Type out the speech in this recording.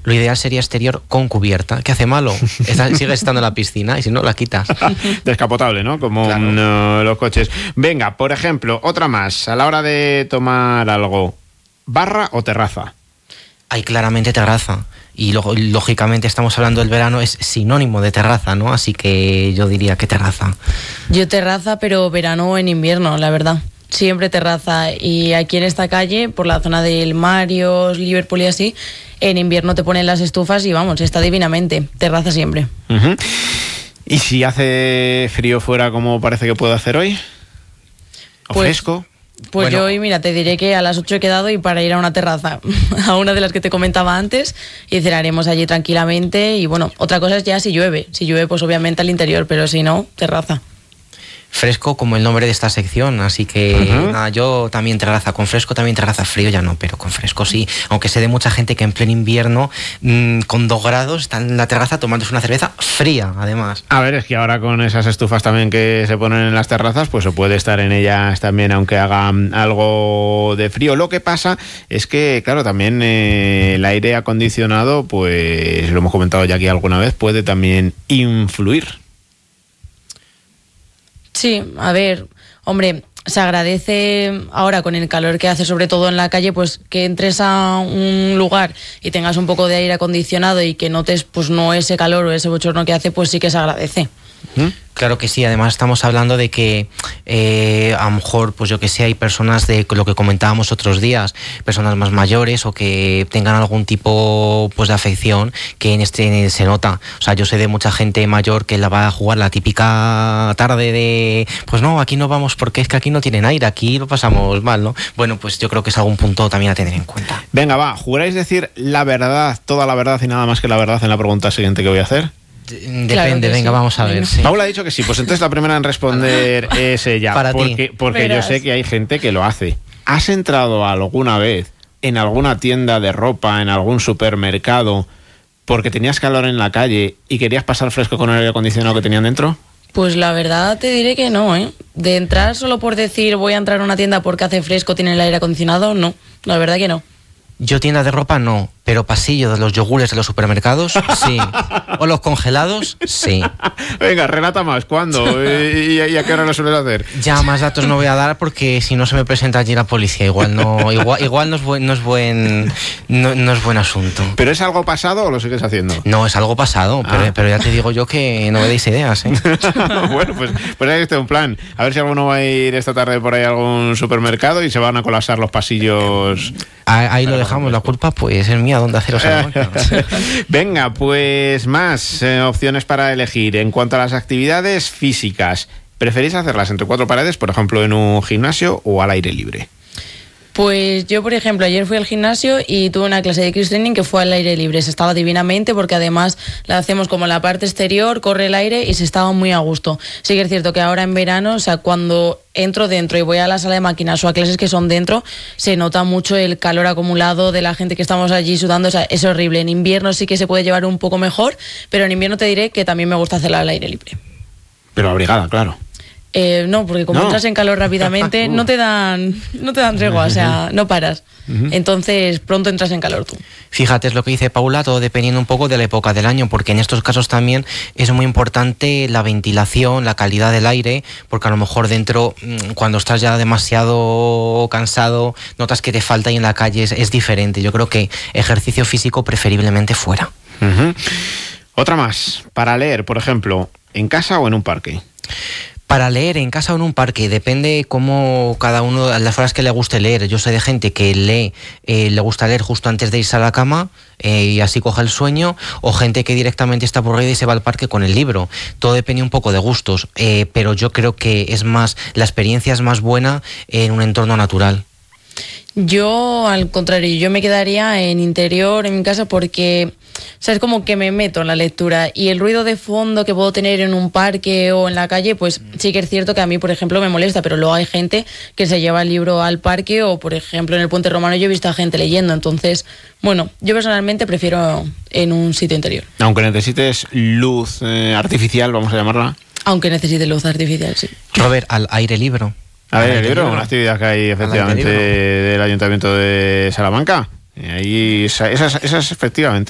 lo ideal sería exterior con cubierta. ¿Qué hace malo? Sigues estando en la piscina y si no, la quitas. Descapotable, ¿no? Como claro. Los coches. Venga, por ejemplo, otra más. A la hora de tomar algo, ¿barra o terraza? Hay claramente terraza. Y lógicamente estamos hablando del verano, es sinónimo de terraza, ¿no? Así que yo diría que terraza. Yo terraza, pero verano o en invierno, la verdad. Siempre terraza. Y aquí en esta calle, por la zona del Marios, Liverpool y así, en invierno te ponen las estufas y vamos, está divinamente. Terraza siempre. Uh-huh. ¿Y si hace frío fuera como parece que puede hacer hoy? ¿O pues, fresco? Pues bueno, yo hoy, mira, te diré que a las 8 he quedado y para ir a una terraza, a una de las que te comentaba antes, y cenaremos allí tranquilamente. Y bueno, otra cosa es ya si llueve. Si llueve, pues obviamente al interior, pero si no, terraza. Fresco como el nombre de esta sección, así que nada, yo también terraza, con fresco también terraza, frío ya no, pero con fresco sí, aunque sé de mucha gente que en pleno invierno con 2 grados está en la terraza tomándose una cerveza fría, además. A ver, es que ahora con esas estufas también que se ponen en las terrazas, pues se puede estar en ellas también aunque haga algo de frío. Lo que pasa es que, claro, también el aire acondicionado, pues lo hemos comentado ya aquí alguna vez, puede también influir. Sí, a ver, hombre, se agradece ahora con el calor que hace, sobre todo en la calle, pues que entres a un lugar y tengas un poco de aire acondicionado y que notes pues no ese calor o ese bochorno que hace, pues sí que se agradece. Claro que sí, además estamos hablando de que a lo mejor, pues yo que sé, hay personas de lo que comentábamos otros días, personas más mayores o que tengan algún tipo pues de afección que en este se nota. O sea, yo sé de mucha gente mayor que la va a jugar la típica tarde de, pues no, aquí no vamos porque es que aquí no tienen aire, aquí lo pasamos mal, ¿no? Bueno, pues yo creo que es algún punto también a tener en cuenta. Venga, va, ¿juráis decir la verdad, toda la verdad y nada más que la verdad en la pregunta siguiente que voy a hacer? Depende, claro venga, sí. Vamos a ver. Sí. Paula ha dicho que sí, pues entonces la primera en responder es ella. Para porque yo sé que hay gente que lo hace. ¿Has entrado alguna vez en alguna tienda de ropa, en algún supermercado, porque tenías calor en la calle y querías pasar fresco con el aire acondicionado que tenían dentro? Pues la verdad te diré que no, ¿eh? De entrar solo por decir voy a entrar a una tienda porque hace fresco, tiene el aire acondicionado, no. La verdad que no. Yo tienda de ropa no, pero pasillo de los yogures de los supermercados, sí. O los congelados, sí. Venga, relata más, ¿cuándo? ¿Y a qué hora lo sueles hacer? Ya más datos no voy a dar porque si no se me presenta allí la policía, igual no es buen asunto. ¿Pero es algo pasado o lo sigues haciendo? No, es algo pasado, pero ya te digo yo que no me deis ideas, ¿eh? Bueno, pues ahí está un plan. A ver si alguno va a ir esta tarde por ahí a algún supermercado y se van a colapsar los pasillos. Ahí lo dejamos, la culpa pues es mía, ¿dónde haceros algo? Venga, pues más opciones para elegir. En cuanto a las actividades físicas, ¿preferís hacerlas entre 4 paredes, por ejemplo en un gimnasio, o al aire libre? Pues yo, por ejemplo, ayer fui al gimnasio y tuve una clase de cross training que fue al aire libre. Se estaba divinamente porque además la hacemos como en la parte exterior, corre el aire y se estaba muy a gusto. Sí que es cierto que ahora en verano, o sea, cuando entro dentro y voy a la sala de máquinas o a clases que son dentro, se nota mucho el calor acumulado de la gente que estamos allí sudando. O sea, es horrible. En invierno sí que se puede llevar un poco mejor, pero en invierno te diré que también me gusta hacerla al aire libre. Pero abrigada, claro. No, porque como entras en calor rápidamente, no te dan tregua, o sea, no paras. Entonces, pronto entras en calor tú. Fíjate, es lo que dice Paula, todo dependiendo un poco de la época del año, porque en estos casos también es muy importante la ventilación, la calidad del aire, porque a lo mejor dentro, cuando estás ya demasiado cansado, notas que te falta y en la calle es diferente. Yo creo que ejercicio físico preferiblemente fuera. Otra más, para leer, por ejemplo, ¿en casa o en un parque? Para leer en casa o en un parque, depende cómo cada uno, las horas que le guste leer. Yo sé de gente que lee, le gusta leer justo antes de irse a la cama y así coge el sueño, o gente que directamente está aburrida y se va al parque con el libro. Todo depende un poco de gustos, pero yo creo que es más, la experiencia es más buena en un entorno natural. Yo, al contrario, yo me quedaría en interior, en mi casa, porque, o sea, es como que me meto en la lectura y el ruido de fondo que puedo tener en un parque o en la calle, pues sí que es cierto que a mí, por ejemplo, me molesta, pero luego hay gente que se lleva el libro al parque o, por ejemplo, en el Puente Romano yo he visto a gente leyendo. Entonces, bueno, yo personalmente prefiero en un sitio interior. Aunque necesites luz artificial, vamos a llamarla. Aunque necesite luz artificial, sí. Robert, al aire libre. A ver, el libro, una actividad que hay efectivamente del Ayuntamiento de Salamanca. Ahí esas efectivamente.